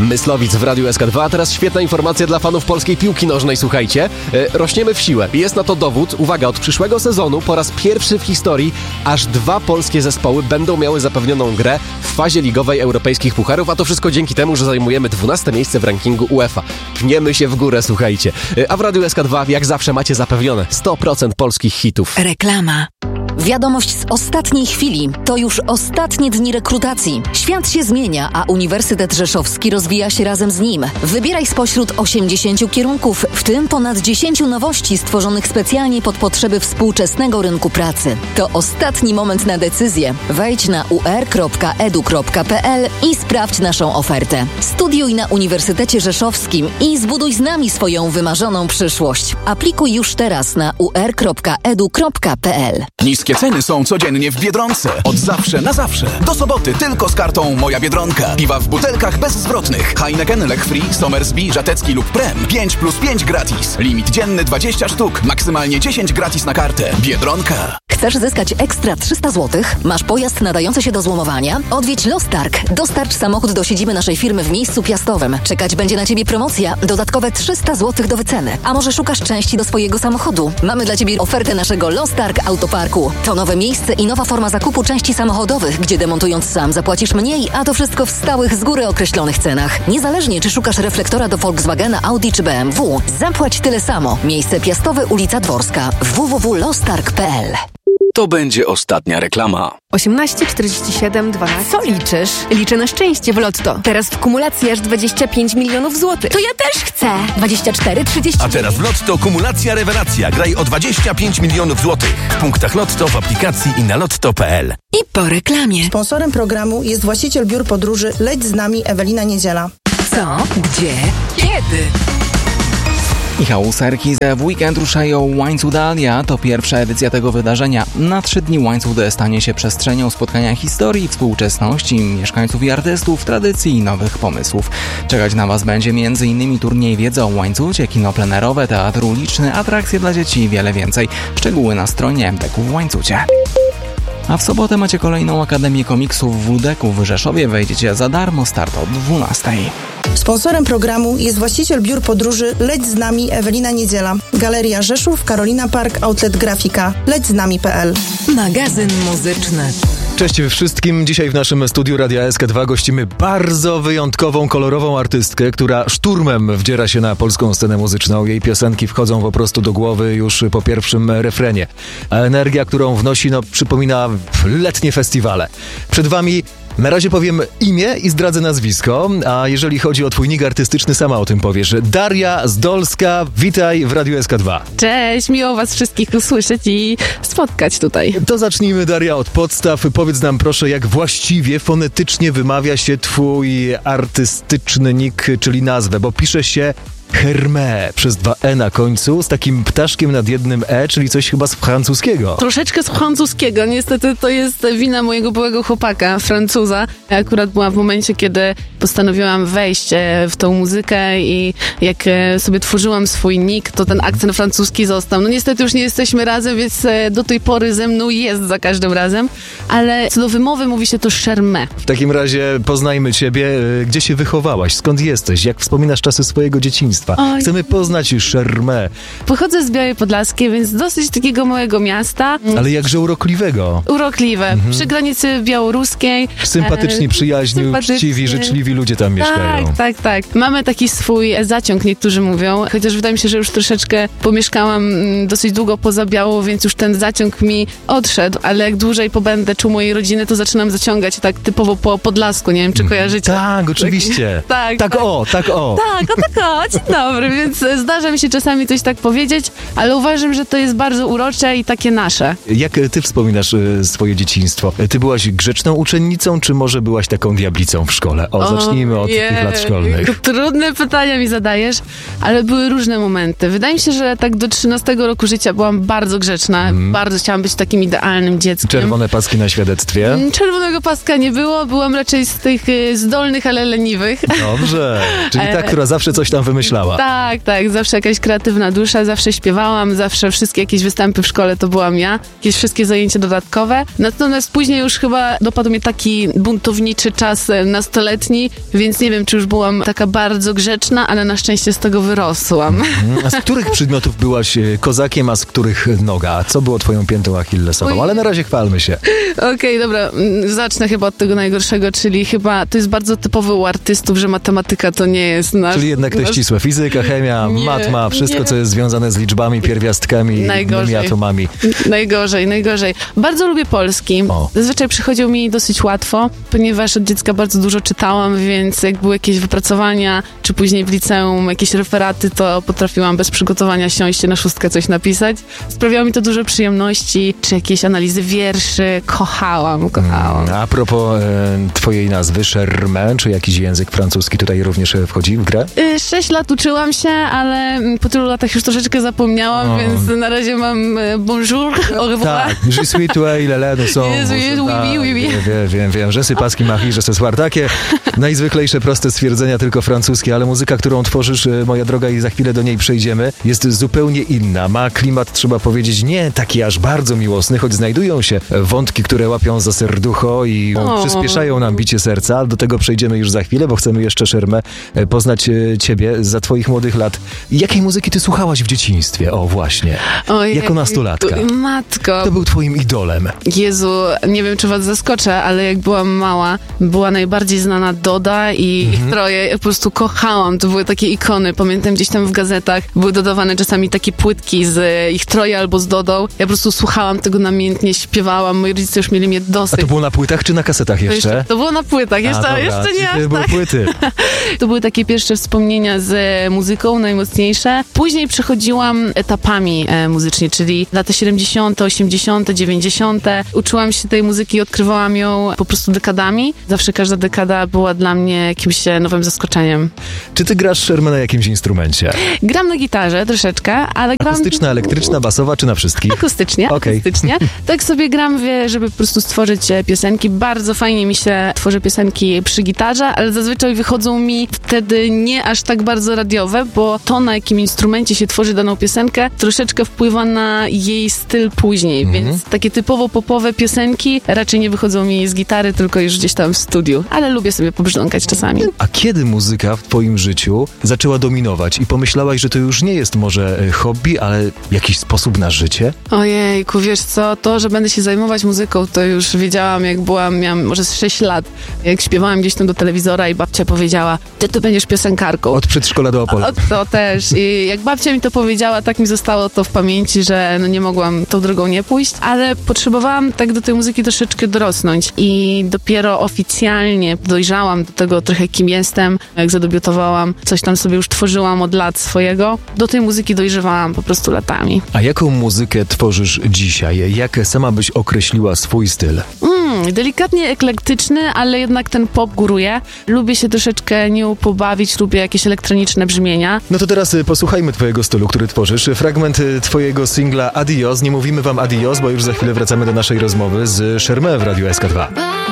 Myslowic w Radiu SK2, a teraz świetna informacja dla fanów polskiej piłki nożnej, słuchajcie. Rośniemy w siłę. Jest na to dowód, uwaga, od przyszłego sezonu po raz pierwszy w historii aż 2 polskie zespoły będą miały zapewnioną grę w fazie ligowej europejskich pucharów, a to wszystko dzięki temu, że zajmujemy 12 miejsce w rankingu UEFA. Pniemy się w górę, słuchajcie. A w Radiu SK2 jak zawsze macie zapewnione 100% polskich hitów. Reklama. Wiadomość z ostatniej chwili. To już ostatnie dni rekrutacji. Świat się zmienia, a Uniwersytet Rzeszowski rozwija się razem z nim. Wybieraj spośród 80 kierunków, w tym ponad 10 nowości stworzonych specjalnie pod potrzeby współczesnego rynku pracy. To ostatni moment na decyzję. Wejdź na ur.edu.pl i sprawdź naszą ofertę. Studiuj na Uniwersytecie Rzeszowskim i zbuduj z nami swoją wymarzoną przyszłość. Aplikuj już teraz na ur.edu.pl. Niskie ceny są codziennie w Biedronce. Od zawsze na zawsze. Do soboty tylko z kartą Moja Biedronka. Piwa w butelkach bezzwrotnych. Heineken, Lech Free, Somersby, Żatecki lub Prem. 5+5 gratis. Limit dzienny 20 sztuk. Maksymalnie 10 gratis na kartę. Biedronka. Chcesz zyskać ekstra 300 zł? Masz pojazd nadający się do złomowania? Odwiedź Lostarg. Dostarcz samochód do siedziby naszej firmy w miejscu piastowym. Czekać będzie na Ciebie promocja. Dodatkowe 300 zł do wyceny. A może szukasz części do swojego samochodu? Mamy dla Ciebie ofertę naszego Lostarg Autoparku. To nowe miejsce i nowa forma zakupu części samochodowych, gdzie demontując sam zapłacisz mniej, a to wszystko w stałych, z góry określonych cenach. Niezależnie czy szukasz reflektora do Volkswagena, Audi czy BMW, zapłać tyle samo. Miejsce piastowe, ulica Dworska. www.lostarg.pl. To będzie ostatnia reklama. 18, 47, 12. Co liczysz? Liczę na szczęście w Lotto. Teraz w kumulacji aż 25 milionów złotych. To ja też chcę. 24, 30. A teraz w Lotto kumulacja rewelacja. Graj o 25 milionów złotych. W punktach Lotto, w aplikacji i na lotto.pl. I po reklamie. Sponsorem programu jest właściciel biur podróży Leć z nami Ewelina Niedziela. Co? Gdzie? Kiedy? Michał Serkize. W weekend ruszają Łańcudalia. To pierwsza edycja tego wydarzenia. Na 3 dni łańcuch stanie się przestrzenią spotkania historii, współczesności, mieszkańców i artystów, tradycji i nowych pomysłów. Czekać na Was będzie m.in. turniej wiedzy o łańcucie, kino plenerowe, teatr uliczny, atrakcje dla dzieci i wiele więcej. Szczegóły na stronie MPK w Łańcucie. A w sobotę macie kolejną Akademię Komiksów w Ludeku w Rzeszowie. Wejdziecie za darmo, start o 12. Sponsorem programu jest właściciel biur podróży Leć z nami Ewelina Niedziela. Galeria Rzeszów, Karolina Park, Outlet Grafika. Lećznami.pl. Magazyn muzyczny. Cześć wszystkim. Dzisiaj w naszym studiu Radia SK2 gościmy bardzo wyjątkową, kolorową artystkę, która szturmem wdziera się na polską scenę muzyczną. Jej piosenki wchodzą po prostu do głowy już po pierwszym refrenie. A energia, którą wnosi, przypomina letnie festiwale. Przed Wami na razie powiem imię i zdradzę nazwisko, a jeżeli chodzi o Twój nick artystyczny, sama o tym powiesz. Daria Zdolska, witaj w Radiu SK2. Cześć, miło Was wszystkich usłyszeć i spotkać tutaj. To zacznijmy, Daria, od podstaw. Powiedz nam proszę, jak właściwie fonetycznie wymawia się Twój artystyczny nick, czyli nazwę, bo pisze się Hermé przez 2 E na końcu, z takim ptaszkiem nad jednym E, czyli coś chyba z francuskiego. Troszeczkę z francuskiego. Niestety to jest wina mojego byłego chłopaka, Francuza. Ja akurat była w momencie, kiedy postanowiłam wejść w tą muzykę i jak sobie tworzyłam swój nick, to ten akcent francuski został. No niestety już nie jesteśmy razem, więc do tej pory ze mną jest za każdym razem, ale co do wymowy mówi się to Hermé. W takim razie poznajmy Ciebie. Gdzie się wychowałaś? Skąd jesteś? Jak wspominasz czasy swojego dzieciństwa? Oj. Chcemy poznać Hermé. Pochodzę z Białej Podlaskiej, więc dosyć takiego małego miasta. Ale jakże urokliwego. Urokliwe. Przy granicy białoruskiej. Sympatyczni, przyjaźni, uczciwi, życzliwi ludzie tam mieszkają. Tak. Mamy taki swój zaciąg, niektórzy mówią. Chociaż wydaje mi się, że już troszeczkę pomieszkałam dosyć długo poza Białą, więc już ten zaciąg mi odszedł. Ale jak dłużej pobędę czuł mojej rodziny, to zaczynam zaciągać tak typowo po Podlasku. Nie wiem, czy kojarzycie. Tak, oczywiście. Tak o. Dzień dobry, więc zdarza mi się czasami coś tak powiedzieć, ale uważam, że to jest bardzo urocze i takie nasze. Jak ty wspominasz swoje dzieciństwo? Ty byłaś grzeczną uczennicą, czy może byłaś taką diablicą w szkole? Zacznijmy od tych lat szkolnych. Trudne pytania mi zadajesz, ale były różne momenty. Wydaje mi się, że tak do 13 roku życia byłam bardzo grzeczna. Bardzo chciałam być takim idealnym dzieckiem. Czerwone paski na świadectwie? Czerwonego paska nie było. Byłam raczej z tych zdolnych, ale leniwych. Dobrze. Czyli ta, która zawsze coś tam wymyślała. pisała. Tak, zawsze jakaś kreatywna dusza, zawsze śpiewałam, zawsze wszystkie jakieś występy w szkole to byłam ja, jakieś wszystkie zajęcia dodatkowe. Natomiast później już chyba dopadł mnie taki buntowniczy czas nastoletni, więc nie wiem, czy już byłam taka bardzo grzeczna, ale na szczęście z tego wyrosłam. A z których przedmiotów byłaś kozakiem, a z których noga? Co było twoją piętą achillesową? Ale na razie chwalmy się. Okej, dobra, zacznę chyba od tego najgorszego, czyli chyba to jest bardzo typowy u artystów, że matematyka to nie jest nasz... Czyli jednak te ścisłe. Fizyka, chemia, matma, wszystko, co jest związane z liczbami, pierwiastkami, innymi atomami. Najgorzej. Bardzo lubię polski. Zazwyczaj przychodził mi dosyć łatwo, ponieważ od dziecka bardzo dużo czytałam, więc jak były jakieś wypracowania, czy później w liceum jakieś referaty, to potrafiłam bez przygotowania siąść na 6 coś napisać. Sprawiało mi to dużo przyjemności, czy jakieś analizy wierszy. Kochałam. A propos twojej nazwy, Germain, czy jakiś język francuski tutaj również wchodzi w grę? 6 lat uczyłam się, ale po tylu latach już troszeczkę zapomniałam, więc na razie mam bonjour, au revoir. Tak, je suis toi, il est là, nous sommes. Oui. Wiem, że sypaski machi, że se swar. Takie najzwyklejsze, proste stwierdzenia, tylko francuskie, ale muzyka, którą tworzysz, moja droga, i za chwilę do niej przejdziemy, jest zupełnie inna. Ma klimat, trzeba powiedzieć, nie taki aż bardzo miłosny, choć znajdują się wątki, które łapią za serducho i przyspieszają nam bicie serca. Do tego przejdziemy już za chwilę, bo chcemy jeszcze, Germain, poznać ciebie za twoich młodych lat. Jakiej muzyki ty słuchałaś w dzieciństwie? O, właśnie. Jako nastolatka. Matko. Kto był twoim idolem? Jezu, nie wiem, czy was zaskoczę, ale jak byłam mała, była najbardziej znana Doda i ich troje. Ja po prostu kochałam. To były takie ikony. Pamiętam, gdzieś tam w gazetach były dodawane czasami takie płytki z ich troje albo z Dodą. Ja po prostu słuchałam tego namiętnie, śpiewałam. Moi rodzice już mieli mnie dosyć. A to było na płytach czy na kasetach jeszcze? To było na płytach. Jeszcze nie aż były tak. płyty. To były takie pierwsze wspomnienia z muzyką, najmocniejsze. Później przechodziłam etapami muzycznie, czyli lata 70., 80., 90. Uczyłam się tej muzyki i odkrywałam ją po prostu dekadami. Zawsze każda dekada była dla mnie jakimś nowym zaskoczeniem. Czy ty grasz, Germain, na jakimś instrumencie? Gram na gitarze troszeczkę, ale gram... Akustyczna, elektryczna, basowa czy na wszystkich? Akustycznie. Tak sobie gram, żeby po prostu stworzyć piosenki. Bardzo fajnie mi się tworzy piosenki przy gitarze, ale zazwyczaj wychodzą mi wtedy nie aż tak bardzo radiowe, bo to, na jakim instrumencie się tworzy daną piosenkę, troszeczkę wpływa na jej styl później, więc takie typowo popowe piosenki raczej nie wychodzą mi z gitary, tylko już gdzieś tam w studiu, ale lubię sobie pobrzdąkać czasami. A kiedy muzyka w twoim życiu zaczęła dominować i pomyślałaś, że to już nie jest może hobby, ale jakiś sposób na życie? Ojejku, wiesz co, to, że będę się zajmować muzyką, to już wiedziałam, jak miałam może z 6 lat, jak śpiewałam gdzieś tam do telewizora i babcia powiedziała, ty tu będziesz piosenkarką. Od przedszkola do Opola. To też. I jak babcia mi to powiedziała, tak mi zostało to w pamięci, że nie mogłam tą drogą nie pójść, ale potrzebowałam tak do tej muzyki troszeczkę dorosnąć i dopiero oficjalnie dojrzałam do tego trochę, kim jestem, jak zadebiutowałam, coś tam sobie już tworzyłam od lat swojego. Do tej muzyki dojrzewałam po prostu latami. A jaką muzykę tworzysz dzisiaj? Jak sama byś określiła swój styl? Delikatnie eklektyczny, ale jednak ten pop góruje. Lubię się troszeczkę nią pobawić, lubię jakieś elektroniczne brzmienia. No to teraz posłuchajmy twojego stylu, który tworzysz. Fragment twojego singla Adios. Nie mówimy wam adios, bo już za chwilę wracamy do naszej rozmowy z Germain w Radiu SK2.